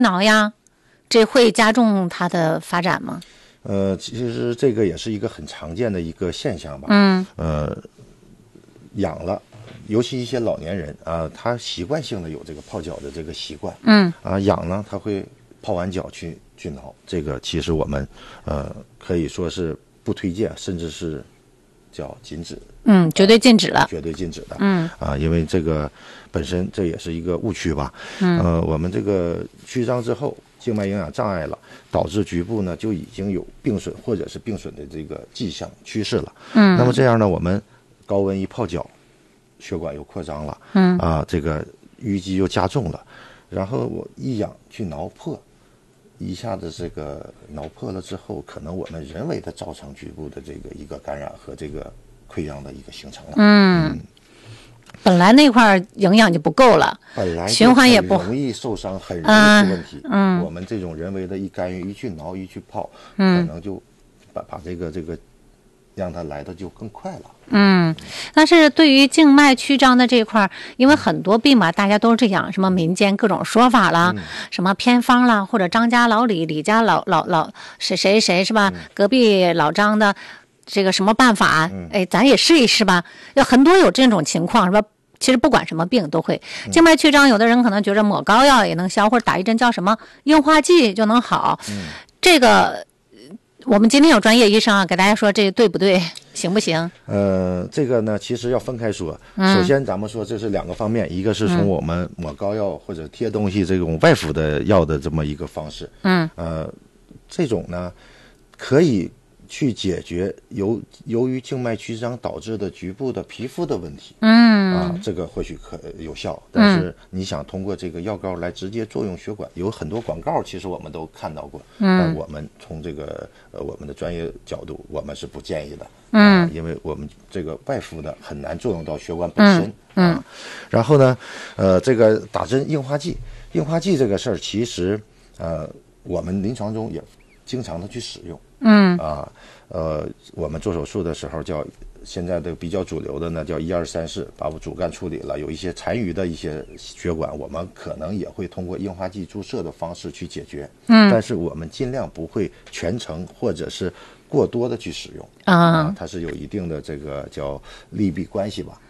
挠呀，这会加重它的发展吗？ 其实这个也是一个很常见的一个现象吧。养了，尤其一些老年人啊，他习惯性的有这个泡脚的这个习惯。养呢，他会泡完脚去挠，这个其实我们可以说是不推荐，甚至是叫禁止。 绝对禁止了， 绝对禁止的。因为这个本身这也是一个误区吧。我们这个曲张之后，静脉营养障碍了，导致局部呢就已经有病损或者是病损的这个迹象趋势了。那么这样呢，我们高温一泡脚，血管又扩张了。这个淤积又加重了，然后我一痒去挠破。一下子这个挠破了之后，可能我们人为的造成局部的这个一个感染和这个溃疡的一个形成了。 本来那块营养就不够了， 本来循环也不容易受伤，很容易出问题。我们这种人为的一干预，一去挠，一去泡，可能就把这个让它来的就更快了。 但是对于静脉曲张的这一块，因为很多病嘛，大家都是这样，什么民间各种说法啦，什么偏方啦，或者张家老李，李家老谁是吧？隔壁老张的这个什么办法？咱也试一试吧。有很多有这种情况是吧？其实不管什么病都会静脉曲张，有的人可能觉得抹膏药也能消，或者打一针叫什么硬化剂就能好。这个我们今天有专业医生啊，给大家说这对不对，行不行？ 这个呢，其实要分开说。首先，咱们说这是两个方面，一个是从我们抹膏药或者贴东西这种外敷的药的这么一个方式。这种呢，可以去解决由于静脉曲张导致的局部的皮肤的问题。这个或许可有效，但是你想通过这个药膏来直接作用血管，有很多广告其实我们都看到过。但我们从这个我们的专业角度，我们是不建议的。因为我们这个外敷的很难作用到血管本身。然后呢，这个打针硬化剂这个事儿，其实我们临床中也经常的去使用。我们做手术的时候现在的比较主流的呢叫1、2、3式，把主干处理了，有一些残余的一些血管，我们可能也会通过硬化剂注射的方式去解决。但是我们尽量不会全程或者是过多的去使用。它是有一定的这个叫利弊关系吧。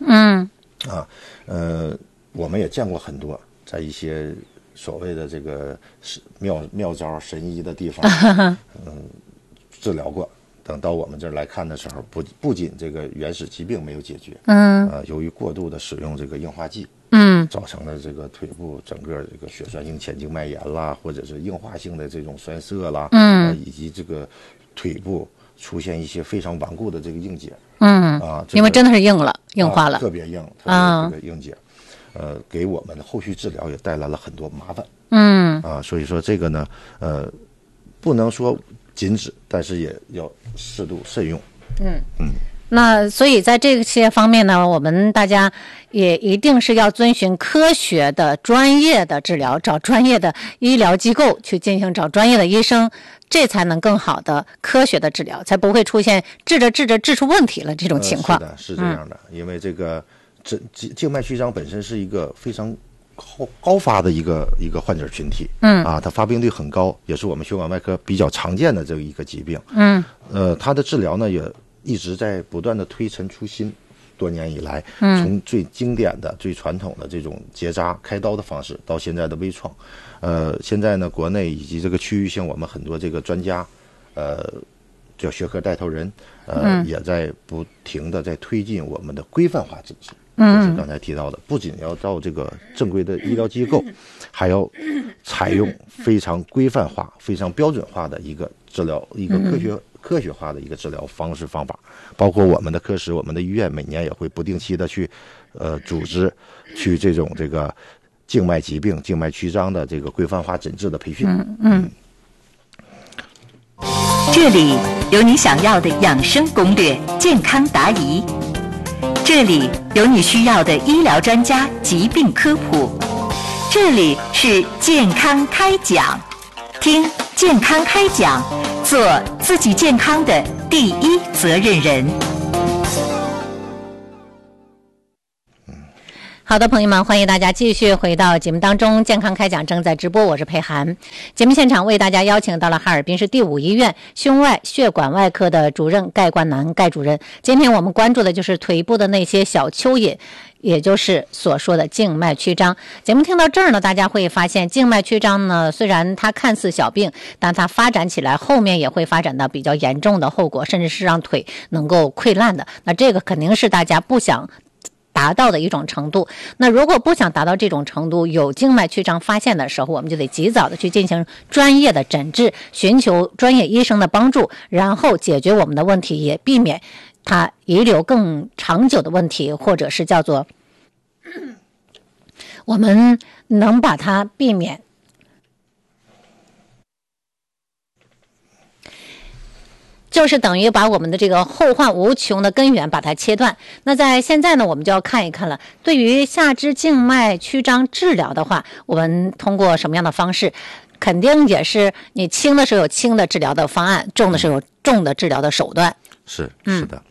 我们也见过很多在一些所谓的这个妙招神医的地方，治疗过。等到我们这儿来看的时候，不仅这个原始疾病没有解决，由于过度的使用这个硬化剂，造成了这个腿部整个这个血栓性前静脉炎啦，或者是硬化性的这种栓塞啦，以及这个腿部出现一些非常顽固的这个硬结。 因为真的是硬化了， 特别硬，特别这个硬结，给我们的后续治疗也带来了很多麻烦。所以说这个呢，不能说禁止，但是也要适度慎用。 那所以在这些方面呢，我们大家也一定是要遵循科学的专业的治疗，找专业的医疗机构去进行，找专业的医生，这才能更好的科学的治疗，才不会出现治着治出问题了这种情况。 是这样的。因为这个静脉曲张本身是一个非常高发的一个患者群体。它发病率很高，也是我们血管外科比较常见的这一个疾病。它的治疗呢也一直在不断的推陈出新。多年以来，从最经典的、最传统的这种结扎开刀的方式，到现在的微创，现在呢，国内以及这个区域性，我们很多这个专家，叫学科带头人，也在不停的在推进我们的规范化诊治。就是刚才提到的，不仅要到这个正规的医疗机构，还要采用非常规范化、非常标准化的一个治疗，一个科学化的一个治疗方式方法。包括我们的科室、我们的医院每年也会不定期的去组织去这个静脉疾病、静脉曲张的这个规范化诊治的培训。 这里有你想要的养生攻略、健康答疑，这里有你需要的医疗专家疾病科普，这里是健康开讲，听健康开讲，做自己健康的第一责任人。 好的，朋友们，欢迎大家继续回到节目当中，健康开讲正在直播，我是佩涵。节目现场为大家邀请到了哈尔滨市第5医院胸外血管外科的主任盖冠南盖主任。今天我们关注的就是腿部的那些小蚯蚓，也就是所说的静脉曲张。节目听到这儿呢，大家会发现静脉曲张呢，虽然它看似小病，但它发展起来后面也会发展到比较严重的后果，甚至是让腿能够溃烂的。那这个肯定是大家不想达到的一种程度。那如果不想达到这种程度，有静脉曲张发现的时候，我们就得及早的去进行专业的诊治，寻求专业医生的帮助，然后解决我们的问题，也避免它遗留更长久的问题，或者是叫做我们能把它避免。就是等于把我们的这个后患无穷的根源把它切断。那在现在呢，我们就要看一看了。对于下肢静脉曲张治疗的话，我们通过什么样的方式？肯定也是你轻的时候有轻的治疗的方案，重的时候有重的治疗的手段。 是的，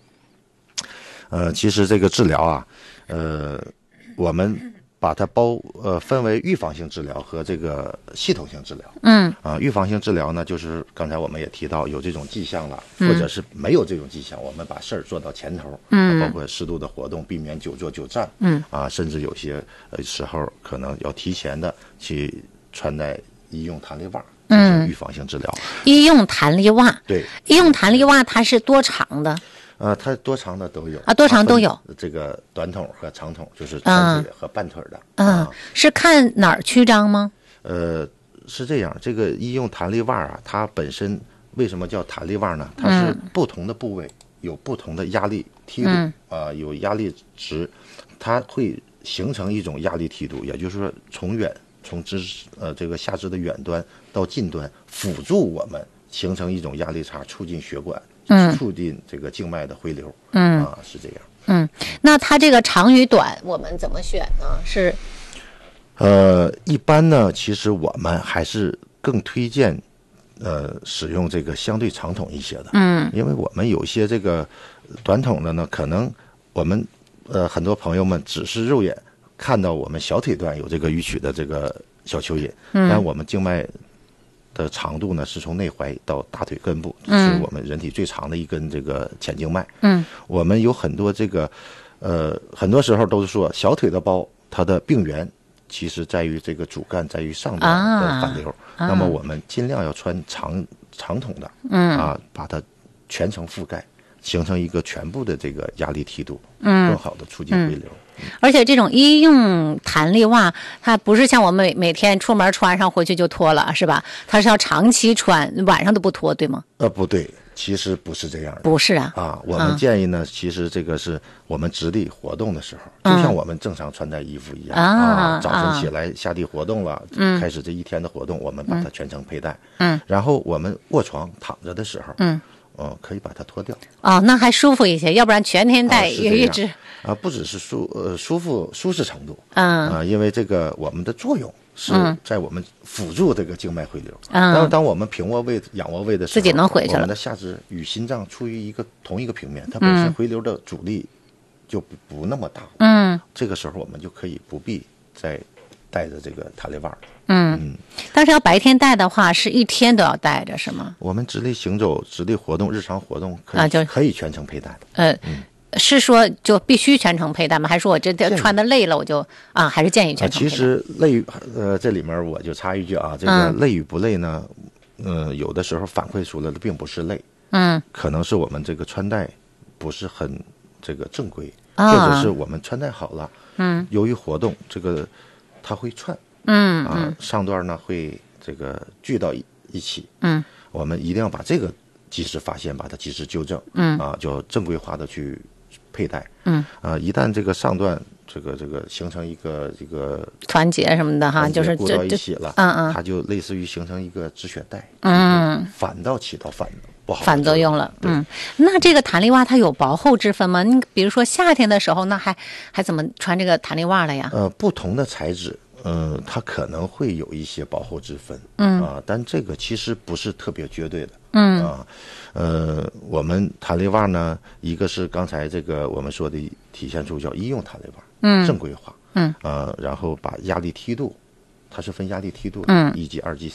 其实这个治疗啊，我们把它分为预防性治疗和这个系统性治疗。预防性治疗呢，就是刚才我们也提到有这种迹象了，或者是没有这种迹象，我们把事儿做到前头，包括适度的活动，避免久坐久站，甚至有些时候可能要提前的去穿戴医用弹力袜，进行预防性治疗。 医用弹力袜， 对， 医用弹力袜它是多长的？ 它多长的都有啊，多长都有。 这个短筒和长筒，就是长腿和半腿的。 是看哪儿曲张吗？ 是这样，这个医用弹力袜啊，它本身为什么叫弹力袜呢？它是不同的部位有不同的压力梯度有压力值，它会形成一种压力梯度，也就是说从这个下肢的远端到近端，辅助我们形成一种压力差，促进血管。促进这个静脉的回流，是这样。 那它这个长与短，我们怎么选呢？是， 一般呢，其实我们还是更推荐，使用这个相对长筒一些的，因为我们有些这个短筒的呢，可能我们很多朋友们只是肉眼看到我们小腿段有这个迂曲的这个小蚯蚓，但我们静脉的长度呢，是从内踝到大腿根部，是我们人体最长的一根这个前静脉。我们有很多这个，很多时候都是说小腿的包，它的病源其实在于这个主干，在于上端的反流。那么我们尽量要穿长筒的，把它全程覆盖，形成一个全部的这个压力梯度，更好的促进回流。 而且这种医用弹力袜，它不是像我们每天出门穿上回去就脱了，是吧？它是要长期穿，晚上都不脱，对吗？ 不对，其实不是这样的。 不是啊。 我们建议呢，其实这个是我们直立活动的时候，就像我们正常穿戴衣服一样早晨起来下地活动了，开始这一天的活动，我们把它全程佩戴。然后我们卧床躺着的时候，可以把它脱掉。 那还舒服一些，要不然全天戴也一直。 不只是舒适程度，因为这个我们的作用是在我们辅助这个静脉回流。当我们平卧位、仰卧位的时候， 自己能回去了。 我们的下肢与心脏处于同一个平面，它本身回流的阻力就不那么大。这个时候我们就可以不必再带着这个弹力袜。 但是要白天戴的话，是一天都要戴着，是吗？ 我们直立行走、直立活动、日常活动可以全程佩戴的。是说就必须全程佩戴吗？还是说我这穿的累了我就还是建议全程佩戴？ 其实累这里面我就插一句这个累与不累呢，有的时候反馈出来的并不是累，可能是我们这个穿戴不是很这个正规，或者是我们穿戴好了，由于活动这个它会串，上段呢会这个聚到一起，我们一定要把这个及时发现，把它及时纠正，就正规化的去佩戴，一旦这个上段这个形成一个这个团结什么的哈，就是裹到一起了，它就类似于形成一个止血带，反倒起到不好反作用了。那这个弹力袜它有薄厚之分吗？你比如说夏天的时候，那还怎么穿这个弹力袜了呀？ 不同的材质。它可能会有一些薄厚之分，但这个其实不是特别绝对的，我们弹力袜呢，一个是刚才这个我们说的体现出叫医用弹力袜， 正规化，然后把压力梯度，它是分压力梯度的，1级、2级、